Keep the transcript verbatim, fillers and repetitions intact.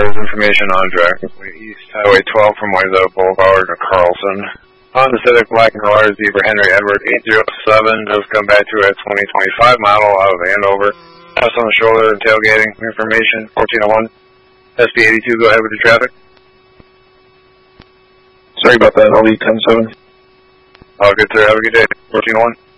cars information on Dracula East Highway twelve from Wayzata Boulevard to Carlson. Honda Civic Black and Noir Zebra Henry Edward eight zero seven just come back to a twenty twenty-five model out of Andover. House on the shoulder and tailgating information fourteen oh one. S P eighty-two, go ahead with the traffic. Sorry about that, I'll leave ten seven. All good, sir. Have a good day. fourteen oh one.